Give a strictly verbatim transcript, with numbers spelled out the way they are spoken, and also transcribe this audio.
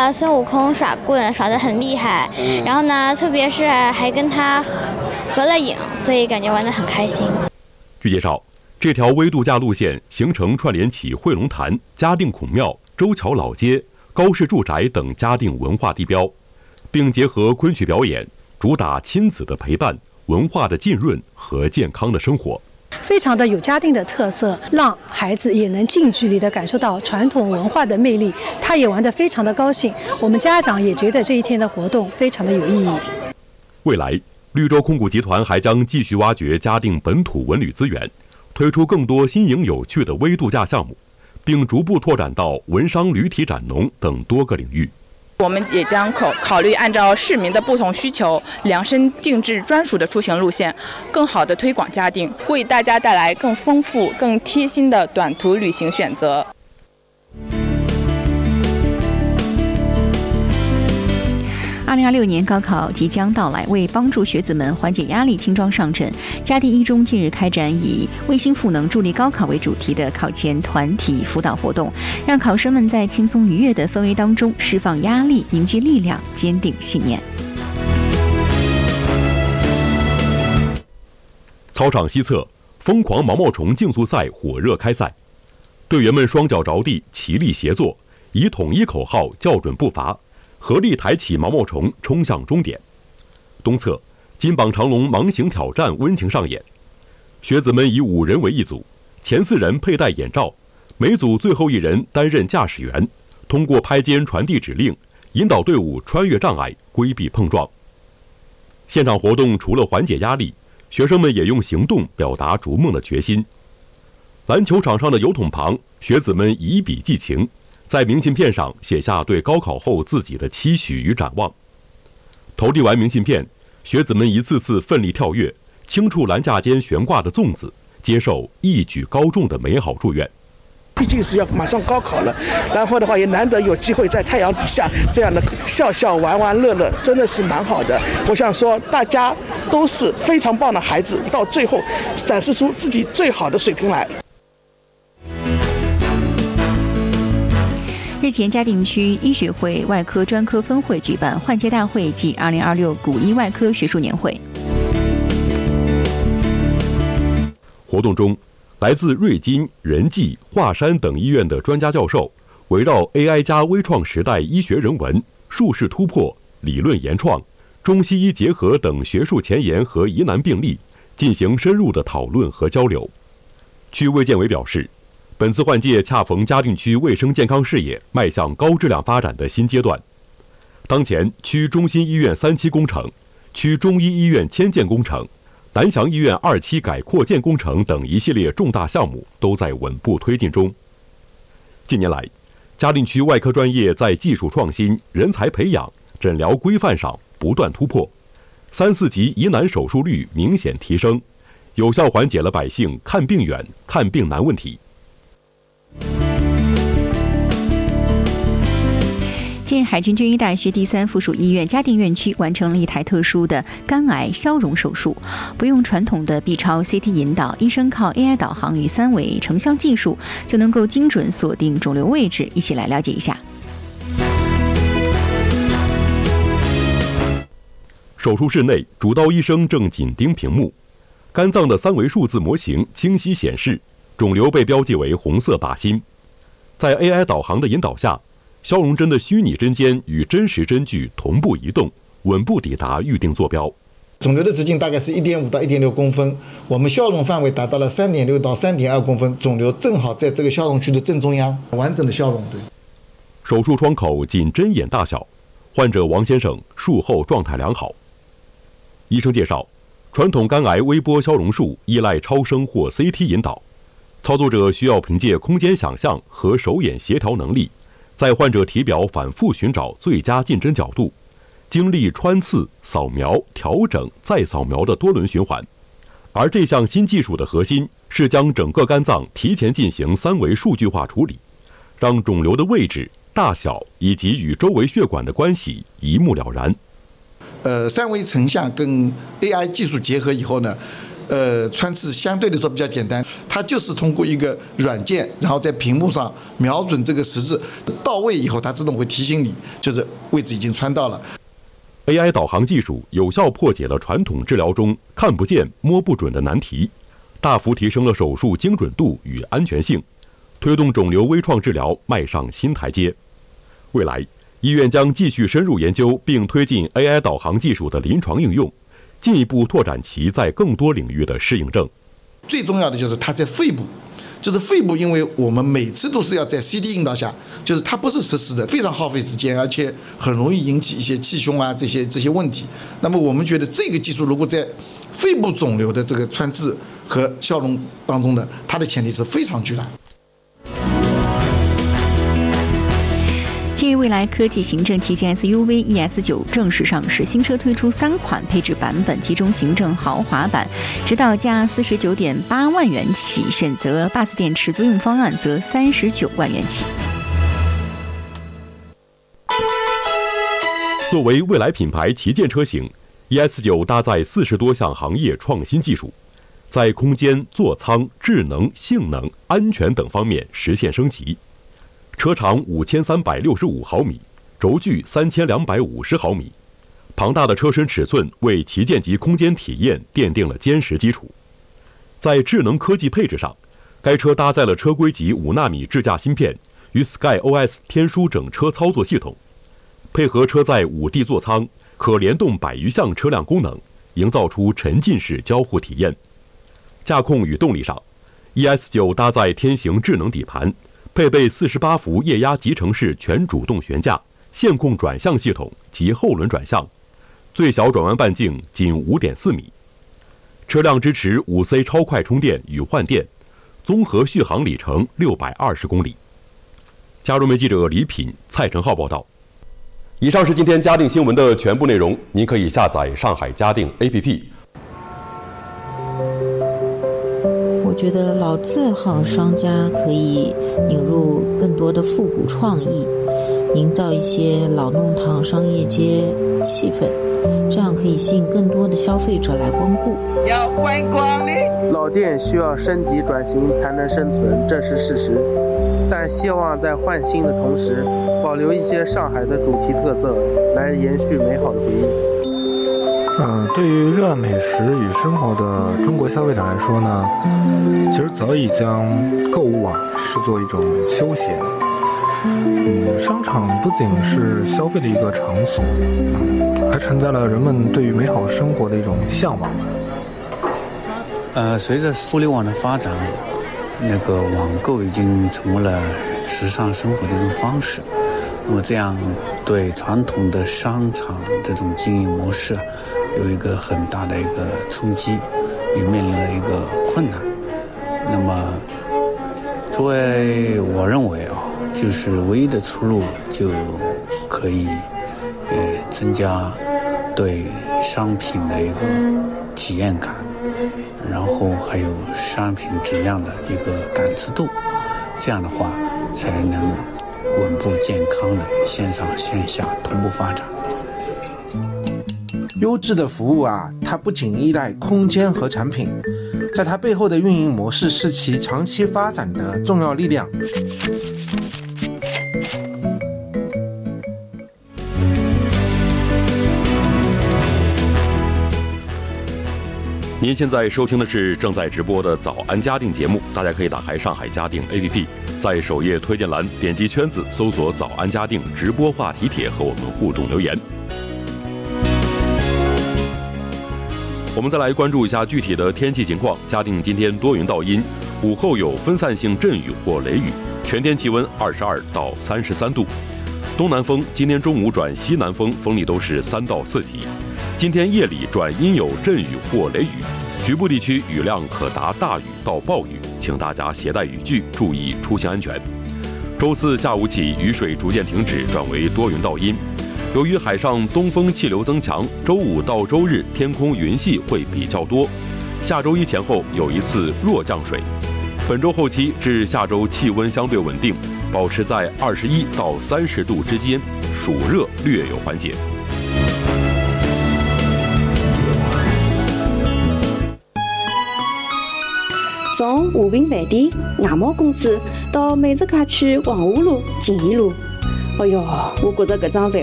了孙悟空耍棍，耍得很厉害。然后呢，特别是还跟他合合了影，所以感觉玩得很开心。 据介绍，这条微度假路线行程串联起汇龙潭、嘉定孔庙、周桥老街、高氏住宅等嘉定文化地标，并结合昆曲表演，主打亲子的陪伴、文化的浸润和健康的生活。 非常的有嘉定的特色，让孩子也能近距离的感受到传统文化的魅力，他也玩得非常的高兴。我们家长也觉得这一天的活动非常的有意义。 未来，绿洲控股集团还将继续挖掘嘉定本土文旅资源，推出更多新颖有趣的微度假项目，并逐步拓展到文商旅体展农等多个领域。 我们也将考考虑按照市民的不同需求，量身定制专属的出行路线，更好地推广嘉定，为大家带来更丰富、更贴心的短途旅行选择。 二零二六年高考即将到来，为帮助学子们缓解压力、轻装上阵，嘉定一中近日开展以“卫星赋能助力高考”为主题的考前团体辅导活动，让考生们在轻松愉悦的氛围当中释放压力、凝聚力量、坚定信念。 操场西侧，疯狂毛毛虫竞速赛火热开赛，队员们双脚着地，齐力协作，以统一口号校准步伐，合力抬起毛毛虫冲向终点。东侧，金榜长龙盲行挑战温情上演，学子们以五人为一组，前四人佩戴眼罩，每组最后一人担任驾驶员，通过拍肩传递指令，引导队伍穿越障碍，规避碰撞。现场活动除了缓解压力，学生们也用行动表达逐梦的决心。篮球场上的油桶旁，学子们以笔寄情，在明信片上写下对高考后自己的期许与展望。投递完明信片，学子们一次次奋力跳跃，轻触栏架间悬挂的粽子，接受一举高中的美好祝愿。 毕竟是要马上高考了，然后的话也难得有机会在太阳底下这样的笑笑玩玩乐乐，真的是蛮好的。我想说大家都是非常棒的孩子，到最后展示出自己最好的水平来。 日前，嘉定区医学会外科专科分会举办换届大会暨二零二六古医外科学术年会。 活动中，来自瑞金、仁济、华山等医院的专家教授，围绕 A I 加微创时代医学人文、术式突破、理论研创、中西医结合等学术前沿和疑难病例，进行深入的讨论和交流。区卫健委表示，本次换届恰逢嘉定区卫生健康事业迈向高质量发展的新阶段。当前，区中心医院三期工程、区中医医院迁建工程、南翔医院二期改扩建工程等一系列重大项目都在稳步推进中。近年来，嘉定区外科专业在技术创新、人才培养、诊疗规范上不断突破，三四级疑难手术率明显提升，有效缓解了百姓看病远、看病难问题。 近日，海军军医大学第三附属医院嘉定院区完成了一台特殊的肝癌消融手术，不用传统的 B 超 C T 引导，医生靠 A I 导航与三维成像技术就能够精准锁定肿瘤位置。一起来了解一下。 手术室内，主刀医生正紧盯屏幕，肝脏的三维数字模型清晰显示，肿瘤被标记为红色靶心。在 A I 导航的引导下，消融针的虚拟针尖与真实针距同步移动，稳步抵达预定坐标。 肿瘤的直径大概是 一点五到一点六公分，我们消融范围达到了 三点六到三点二公分，肿瘤正好在这个消融区的正中央，完整的消融。对， 手术窗口仅针眼大小，患者王先生术后状态良好。医生介绍，传统肝癌微波消融术依赖超声或 C T 引导，操作者需要凭借空间想象和手眼协调能力，在患者体表反复寻找最佳进针角度，经历穿刺、扫描、调整再扫描的多轮循环。而这项新技术的核心是将整个肝脏提前进行三维数据化处理，让肿瘤的位置、大小以及与周围血管的关系一目了然。 呃，三维成像跟 A I 技术结合以后呢， 呃穿刺相对来说比较简单，它就是通过一个软件，然后在屏幕上瞄准这个十字到位以后，它自动会提醒你，就是位置已经穿到了。 A I 导航技术有效破解了传统治疗中看不见、摸不准的难题，大幅提升了手术精准度与安全性，推动肿瘤微创治疗迈上新台阶。未来，医院将继续深入研究并推进 A I 导航技术的临床应用，进一步拓展其在更多领域的适应症。 最重要的就是它在肺部，就是肺部，因为我们每次都是要在 C T 引导下，就是它不是实时的，非常耗费时间，而且很容易引起一些气胸啊这些这些问题。那么我们觉得这个技术如果在肺部肿瘤的这个穿刺和消融当中呢，它的潜力是非常巨大。 近日，蔚来科技行政旗舰 S U V E S 九正式上市，新车推出三款配置版本，其中行政豪华版指导价四十九点八万元起，选择 B A S 电池租用方案则三十九万元起。 作为蔚来品牌旗舰车型 ，E S 九搭载四十多项行业创新技术，在空间、座舱、智能、性能、安全等方面实现升级。车长五千三百六十五毫米，轴距三千两百五十毫米，庞大的车身尺寸为旗舰级空间体验奠定了坚实基础。在智能科技配置上，该车搭载了车规级五纳米智驾芯片与 Sky O S 天枢整车操作系统，配合车载五 D 座舱，可联动百余项车辆功能，营造出沉浸式交互体验。驾控与动力上 ，E S 九搭载天行智能底盘。配备四十八伏液压集成式全主动悬架、线控转向系统及后轮转向，最小转弯半径仅 五点四米。车辆支持 五 C 超快充电与换电，综合续航里程六百二十公里。加入媒记者李品、蔡成浩报道。以上是今天嘉定新闻的全部内容，您可以下载上海嘉定 A P P。 我觉得老字号商家可以引入更多的复古创意，营造一些老弄堂商业街气氛，这样可以吸引更多的消费者来光顾。 要观光嘞！老店需要升级转型才能生存，这是事实。但希望在换新的同时，保留一些上海的主题特色，来延续美好的回忆。 嗯、呃，对于热爱美食与生活的中国消费者来说呢，其实早已将购物啊视作一种休闲。嗯，商场不仅是消费的一个场所，嗯，还承载了人们对于美好生活的一种向往。 呃，随着互联网的发展，那个网购已经成为了时尚生活的一种方式。那么这样对传统的商场这种经营模式有一个很大的一个冲击，也面临了一个困难。那么作为我认为啊，就是唯一的出路就可以呃增加对商品的一个体验感，然后还有商品质量的一个感知度，这样的话才能稳步健康的线上线下同步发展。 优质的服务啊，它不仅依赖空间和产品，在它背后的运营模式是其长期发展的重要力量。 您现在收听的是正在直播的早安嘉定节目，大家可以打开上海嘉定 A P P， 在首页推荐栏点击圈子搜索早安嘉定直播话题帖和我们互动留言。我们再来关注一下具体的天气情况。嘉定今天多云到阴，午后有分散性阵雨或雷雨，全天气温二十二到三十三度。东南风今天中午转西南风，风力都是三到四级。今天夜里转阴有阵雨或雷雨，局部地区雨量可达大雨到暴雨，请大家携带雨具，注意出行安全。周四下午起雨水逐渐停止，转为多云到阴。由于海上东风气流增强，周五到周日天空云系会比较多，下周一前后有一次弱降水。本周后期至下周气温相对稳定，保持在二十一到三十度之间，暑热略有缓解。 从和平饭店、外贸公司到美食街区黄河路、锦怡路。哎哟，我觉着搿桩饭